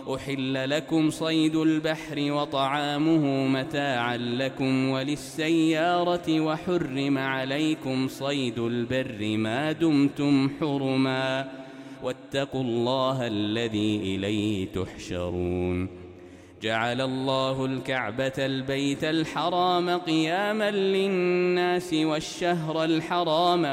أحل لكم صيد البحر وطعامه متاعا لكم وللسيارة وحرم عليكم صيد البر ما دمتم حرما واتقوا الله الذي إليه تحشرون جعل الله الكعبة البيت الحرام قياما للناس والشهر الحرام